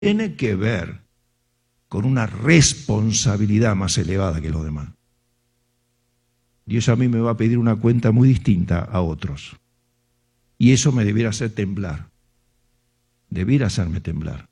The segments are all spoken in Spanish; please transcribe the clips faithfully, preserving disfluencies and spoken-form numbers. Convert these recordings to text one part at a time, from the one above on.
tiene que ver con una responsabilidad más elevada que los demás. Dios a mí me va a pedir una cuenta muy distinta a otros. Y eso me debiera hacer temblar. Debiera hacerme temblar.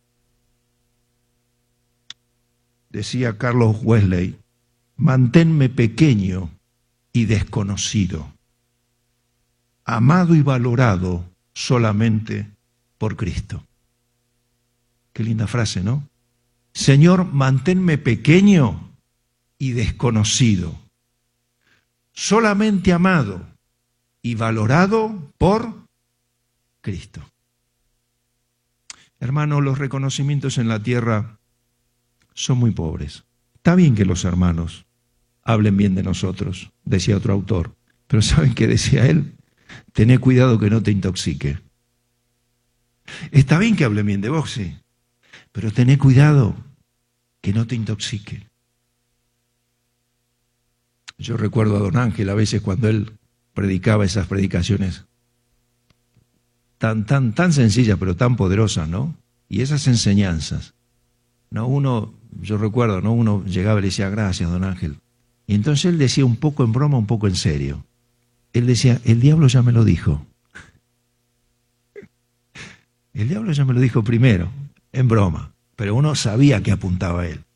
Decía Carlos Wesley, manténme pequeño y desconocido, amado y valorado solamente por Cristo. Qué linda frase, ¿no? Señor, manténme pequeño y desconocido, solamente amado y valorado por Cristo. Hermano, los reconocimientos en la tierra son muy pobres. Está bien que los hermanos hablen bien de nosotros, decía otro autor, pero ¿saben qué decía él? Tené cuidado que no te intoxique. Está bien que hablen bien de vos, sí, pero tené cuidado que no te intoxique. Yo recuerdo a don Ángel a veces cuando él predicaba esas predicaciones tan, tan, tan sencillas pero tan poderosas, ¿no? Y esas enseñanzas, ¿no? Uno, yo recuerdo, ¿no? Uno llegaba y le decía, gracias, don Ángel. Y entonces él decía un poco en broma, un poco en serio. Él decía, el diablo ya me lo dijo. El diablo ya me lo dijo primero, en broma, pero uno sabía que apuntaba a él.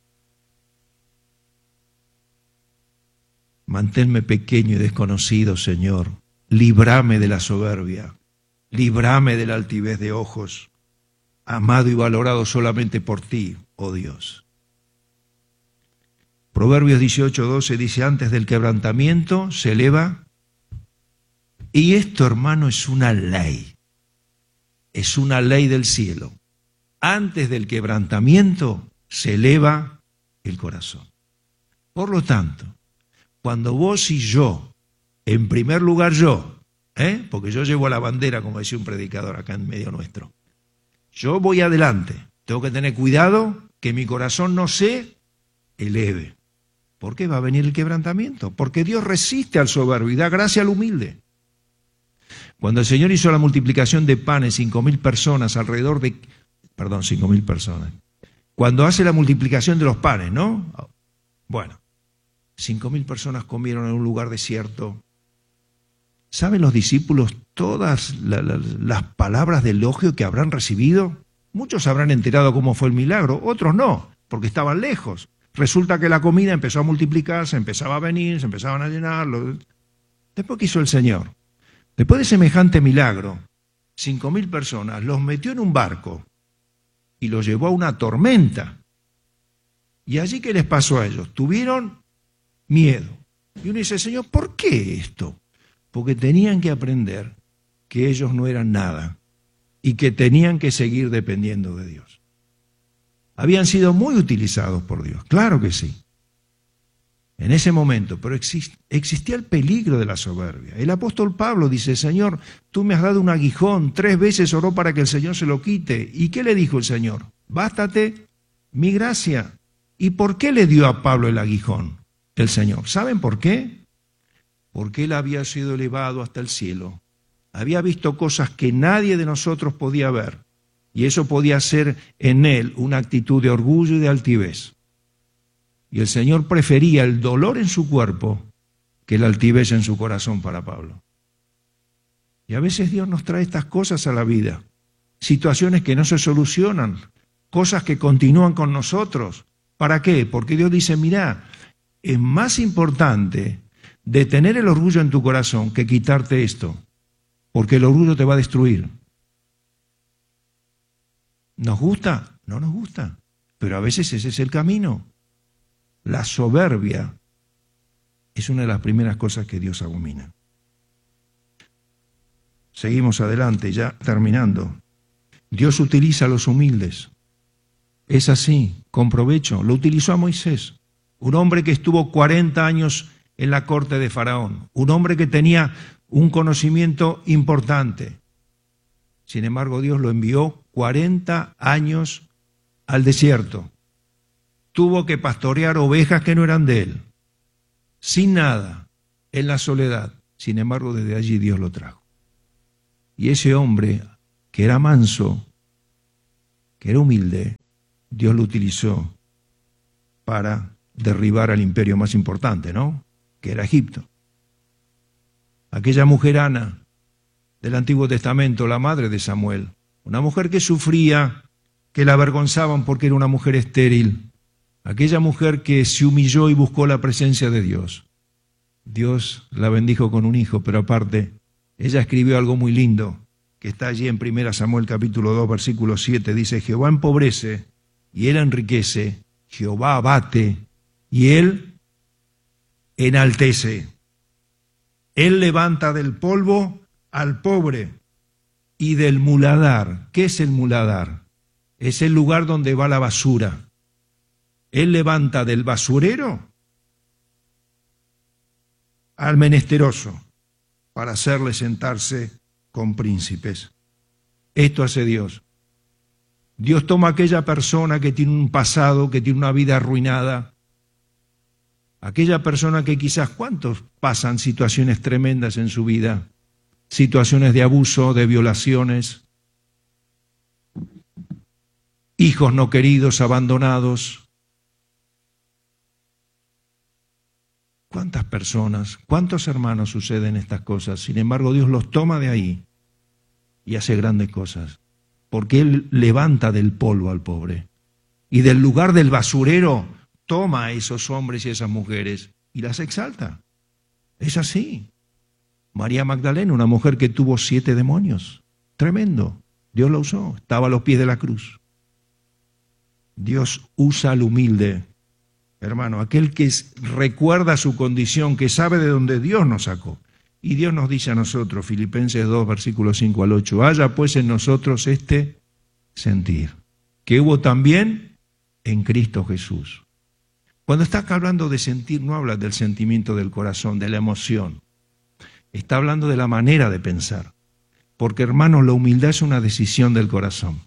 Manténme pequeño y desconocido, Señor. Líbrame de la soberbia. Líbrame de la altivez de ojos. Amado y valorado solamente por ti, oh Dios. Proverbios dieciocho doce dice, antes del quebrantamiento se eleva. Y esto, hermano, es una ley. Es una ley del cielo. Antes del quebrantamiento se eleva el corazón. Por lo tanto, cuando vos y yo, en primer lugar yo, ¿eh? porque yo llevo la bandera, como decía un predicador acá en medio nuestro, yo voy adelante, tengo que tener cuidado que mi corazón no se eleve. ¿Por qué va a venir el quebrantamiento? Porque Dios resiste al soberbio y da gracia al humilde. Cuando el Señor hizo la multiplicación de panes, cinco mil personas, alrededor de, perdón, cinco mil personas, cuando hace la multiplicación de los panes, ¿no? Bueno, cinco mil personas comieron en un lugar desierto. ¿Saben los discípulos todas la, la, las palabras de elogio que habrán recibido? Muchos habrán enterado cómo fue el milagro, otros no, porque estaban lejos. Resulta que la comida empezó a multiplicarse, empezaba a venir, se empezaban a llenar. Después, ¿qué hizo el Señor? Después de semejante milagro, cinco mil personas los metió en un barco y los llevó a una tormenta. ¿Y allí qué les pasó a ellos? Tuvieron miedo. Y uno dice, Señor, ¿por qué esto? Porque tenían que aprender que ellos no eran nada y que tenían que seguir dependiendo de Dios. Habían sido muy utilizados por Dios, claro que sí, en ese momento, pero exist, existía el peligro de la soberbia. El apóstol Pablo dice, Señor, tú me has dado un aguijón, tres veces oró para que el Señor se lo quite. ¿Y qué le dijo el Señor? Bástate mi gracia. ¿Y por qué le dio a Pablo el aguijón el Señor? ¿Saben por qué? Porque él había sido elevado hasta el cielo. Había visto cosas que nadie de nosotros podía ver. Y eso podía ser en él una actitud de orgullo y de altivez. Y el Señor prefería el dolor en su cuerpo que la altivez en su corazón para Pablo. Y a veces Dios nos trae estas cosas a la vida, situaciones que no se solucionan, cosas que continúan con nosotros. ¿Para qué? Porque Dios dice, mirá, es más importante detener el orgullo en tu corazón que quitarte esto, porque el orgullo te va a destruir. ¿Nos gusta? No nos gusta, pero a veces ese es el camino. La soberbia es una de las primeras cosas que Dios abomina. Seguimos adelante, ya terminando. Dios utiliza a los humildes. Es así, con provecho. Lo utilizó a Moisés, un hombre que estuvo cuarenta años en la corte de Faraón, un hombre que tenía un conocimiento importante. Sin embargo, Dios lo envió cuarenta años al desierto. Tuvo que pastorear ovejas que no eran de él, sin nada, en la soledad. Sin embargo, desde allí Dios lo trajo. Y ese hombre, que era manso, que era humilde, Dios lo utilizó para derribar al imperio más importante, ¿no? Que era Egipto. Aquella mujer Ana del Antiguo Testamento, la madre de Samuel, una mujer que sufría, que la avergonzaban porque era una mujer estéril, aquella mujer que se humilló y buscó la presencia de Dios. Dios la bendijo con un hijo, pero aparte, ella escribió algo muy lindo, que está allí en primera Samuel capítulo dos, versículo siete, dice, Jehová empobrece y él enriquece, Jehová abate y él enaltece. Él levanta del polvo al pobre y del muladar. ¿Qué es el muladar? Es el lugar donde va la basura. Él levanta del basurero al menesteroso para hacerle sentarse con príncipes. Esto hace Dios. Dios toma a aquella persona que tiene un pasado, que tiene una vida arruinada, aquella persona que quizás, ¿cuántos pasan situaciones tremendas en su vida? Situaciones de abuso, de violaciones, hijos no queridos, abandonados. ¿Cuántas personas, cuántos hermanos suceden estas cosas? Sin embargo, Dios los toma de ahí y hace grandes cosas, porque Él levanta del polvo al pobre y del lugar del basurero toma a esos hombres y esas mujeres y las exalta. Es así. María Magdalena, una mujer que tuvo siete demonios. Tremendo. Dios la usó. Estaba a los pies de la cruz. Dios usa al humilde, hermano, aquel que recuerda su condición, que sabe de dónde Dios nos sacó. Y Dios nos dice a nosotros, Filipenses dos, versículos cinco al ocho, haya pues en nosotros este sentir, que hubo también en Cristo Jesús. Cuando está acá hablando de sentir, no habla del sentimiento del corazón, de la emoción. Está hablando de la manera de pensar. Porque, hermanos, la humildad es una decisión del corazón.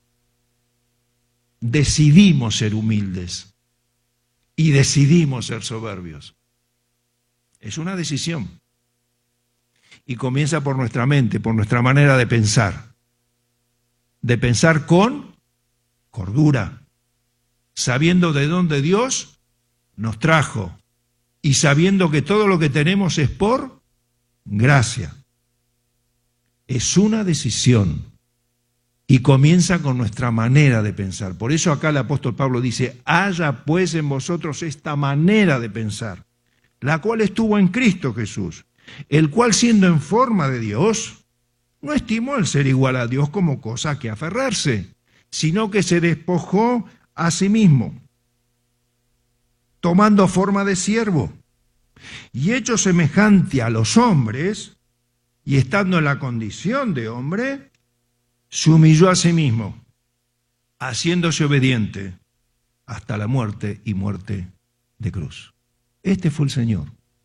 Decidimos ser humildes y decidimos ser soberbios. Es una decisión. Y comienza por nuestra mente, por nuestra manera de pensar. De pensar con cordura, sabiendo de dónde Dios nos trajo y sabiendo que todo lo que tenemos es por gracia. Es una decisión y comienza con nuestra manera de pensar. Por eso acá el apóstol Pablo dice, haya pues en vosotros esta manera de pensar, la cual estuvo en Cristo Jesús, el cual siendo en forma de Dios, no estimó el ser igual a Dios como cosa que aferrarse, sino que se despojó a sí mismo, tomando forma de siervo, y hecho semejante a los hombres, y estando en la condición de hombre, se humilló a sí mismo, haciéndose obediente hasta la muerte y muerte de cruz. Este fue el Señor.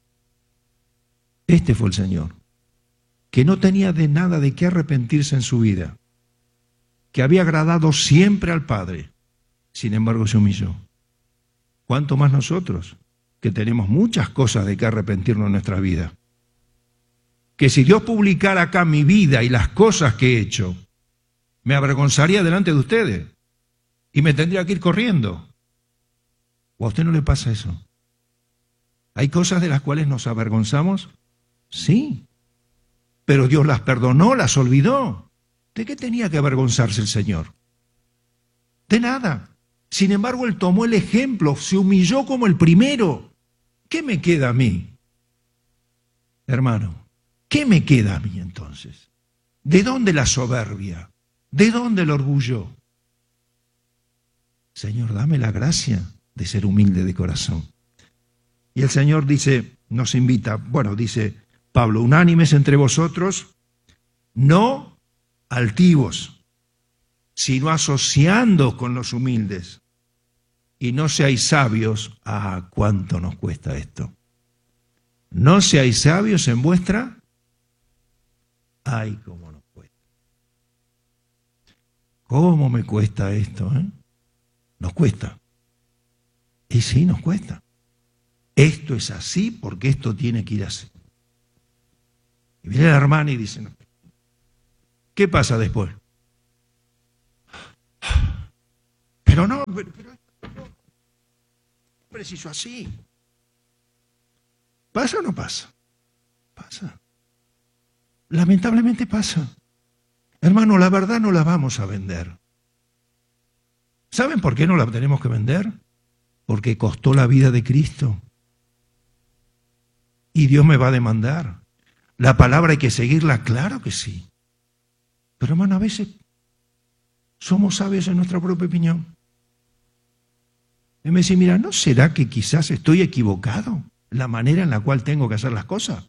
Este fue el Señor, que no tenía de nada de qué arrepentirse en su vida, que había agradado siempre al Padre, sin embargo se humilló. ¿Cuánto más nosotros, que tenemos muchas cosas de que arrepentirnos en nuestra vida? Que si Dios publicara acá mi vida y las cosas que he hecho, me avergonzaría delante de ustedes y me tendría que ir corriendo. ¿O a usted no le pasa eso? ¿Hay cosas de las cuales nos avergonzamos? Sí, pero Dios las perdonó, las olvidó. ¿De qué tenía que avergonzarse el Señor? De nada. Sin embargo, Él tomó el ejemplo, se humilló como el primero. ¿Qué me queda a mí? Hermano, ¿qué me queda a mí entonces? ¿De dónde la soberbia? ¿De dónde el orgullo? Señor, dame la gracia de ser humilde de corazón. Y el Señor dice, nos invita, bueno, dice Pablo, unánimes entre vosotros, no altivos, sino asociando con los humildes. Y no seáis sabios, ah, cuánto nos cuesta esto. No seáis sabios en vuestra, ay, cómo nos cuesta. ¿Cómo me cuesta esto? Eh? Nos cuesta. Y sí, nos cuesta. Esto es así porque esto tiene que ir así. Y viene la hermana y dice, ¿qué pasa después? pero no, pero, pero no, preciso así. ¿Pasa o no pasa? Pasa. Lamentablemente pasa. Hermano, la verdad no la vamos a vender. ¿Saben por qué no la tenemos que vender? Porque costó la vida de Cristo. Y Dios me va a demandar. La palabra hay que seguirla, claro que sí. Pero hermano, a veces somos sabios en nuestra propia opinión. Y me dice, mira, ¿no será que quizás estoy equivocado en la manera en la cual tengo que hacer las cosas?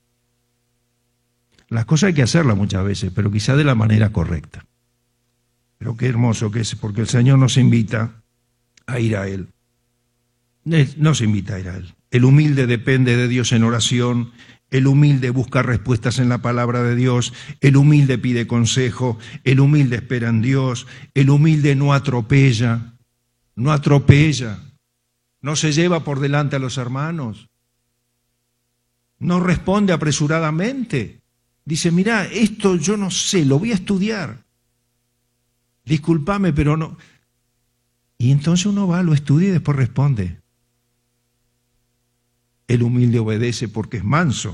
Las cosas hay que hacerlas muchas veces, pero quizás de la manera correcta. Pero qué hermoso que es, porque el Señor nos invita a ir a Él. Nos invita a ir a Él. El humilde depende de Dios en oración. El humilde busca respuestas en la palabra de Dios. El humilde pide consejo. El humilde espera en Dios. El humilde no atropella. No atropella. No se lleva por delante a los hermanos. No responde apresuradamente. Dice, mira, esto yo no sé, lo voy a estudiar. Discúlpame, pero no. Y entonces uno va, lo estudia y después responde. El humilde obedece porque es manso.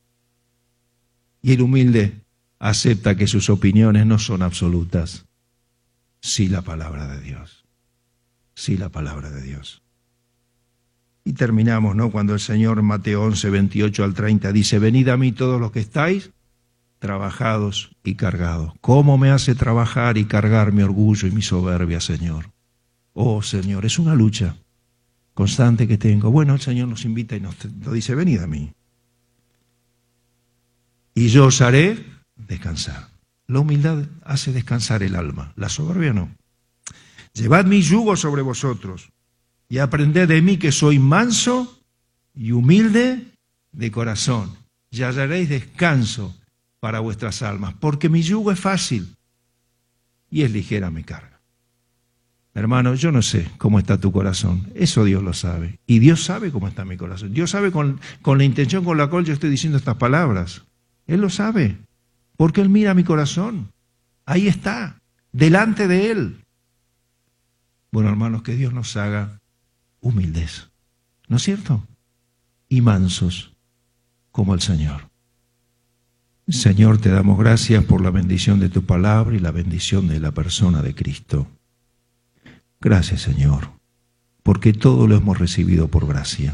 Y el humilde acepta que sus opiniones no son absolutas. Sí la palabra de Dios. Sí la palabra de Dios. Y terminamos, ¿no? Cuando el Señor en Mateo once, veintiocho al treinta dice, venid a mí todos los que estáis trabajados y cargados. ¿Cómo me hace trabajar y cargar mi orgullo y mi soberbia, Señor? Oh, Señor, es una lucha constante que tengo. Bueno, el Señor nos invita y nos lo dice, venid a mí. Y yo os haré descansar. La humildad hace descansar el alma, la soberbia no. Llevad mi yugo sobre vosotros y aprended de mí que soy manso y humilde de corazón. Y hallaréis descanso para vuestras almas, porque mi yugo es fácil y es ligera mi carga. Hermano, yo no sé cómo está tu corazón, eso Dios lo sabe, y Dios sabe cómo está mi corazón. Dios sabe con, con la intención con la cual yo estoy diciendo estas palabras. Él lo sabe, porque Él mira mi corazón, ahí está, delante de Él. Bueno, hermanos, que Dios nos haga humildes, ¿no es cierto? Y mansos como el Señor. Señor, te damos gracias por la bendición de tu palabra y la bendición de la persona de Cristo. Gracias, Señor, porque todo lo hemos recibido por gracia.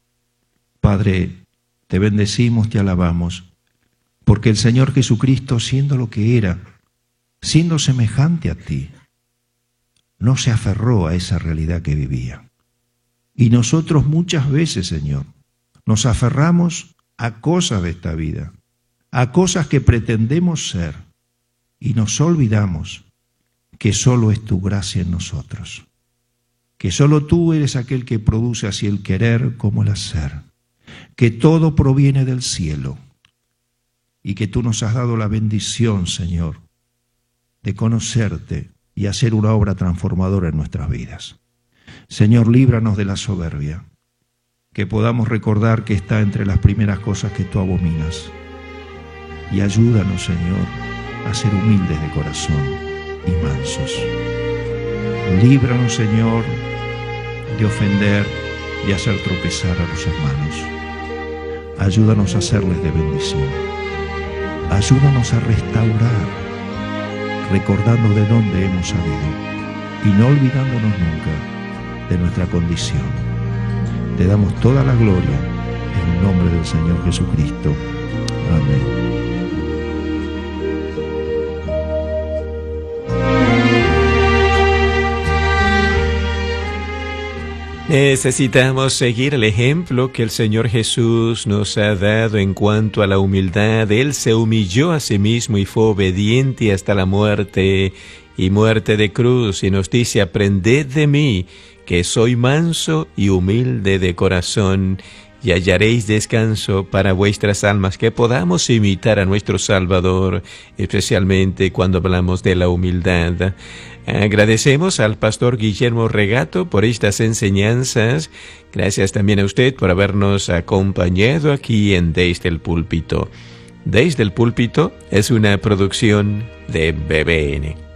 Padre, te bendecimos, te alabamos, porque el Señor Jesucristo, siendo lo que era, siendo semejante a ti, no se aferró a esa realidad que vivía. Y nosotros muchas veces, Señor, nos aferramos a cosas de esta vida, a cosas que pretendemos ser, y nos olvidamos que solo es tu gracia en nosotros, que solo tú eres aquel que produce así el querer como el hacer, que todo proviene del cielo, y que tú nos has dado la bendición, Señor, de conocerte y hacer una obra transformadora en nuestras vidas. Señor, líbranos de la soberbia, que podamos recordar que está entre las primeras cosas que tú abominas. Y ayúdanos, Señor, a ser humildes de corazón y mansos. Líbranos, Señor, de ofender, de hacer tropezar a los hermanos. Ayúdanos a serles de bendición. Ayúdanos a restaurar, recordando de dónde hemos salido y no olvidándonos nunca de nuestra condición. Te damos toda la gloria en el nombre del Señor Jesucristo. Amén. Necesitamos seguir el ejemplo que el Señor Jesús nos ha dado en cuanto a la humildad. Él se humilló a sí mismo y fue obediente hasta la muerte y muerte de cruz. Y nos dice, aprended de mí, que soy manso y humilde de corazón, y hallaréis descanso para vuestras almas. Que podamos imitar a nuestro Salvador, especialmente cuando hablamos de la humildad. Agradecemos al pastor Guillermo Regato por estas enseñanzas. Gracias también a usted por habernos acompañado aquí en Desde el Púlpito. Desde el Púlpito es una producción de B B N.